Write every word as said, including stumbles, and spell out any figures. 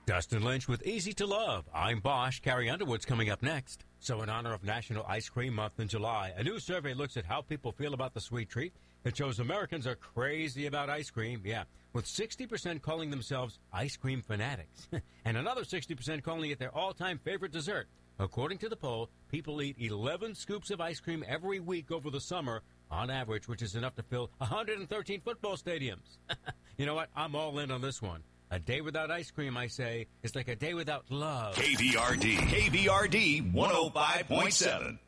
Dustin Lynch with Easy to Love. I'm Bosch. Carrie Underwood's coming up next. So in honor of National Ice Cream Month in July, a new survey looks at how people feel about the sweet treat. It shows Americans are crazy about ice cream, yeah, with sixty percent calling themselves ice cream fanatics, and another sixty percent calling it their all-time favorite dessert. According to the poll, people eat eleven scoops of ice cream every week over the summer, on average, which is enough to fill one hundred thirteen football stadiums. You know what? I'm all in on this one. A day without ice cream, I say, is like a day without love. K V R D, K V R D one oh five point seven.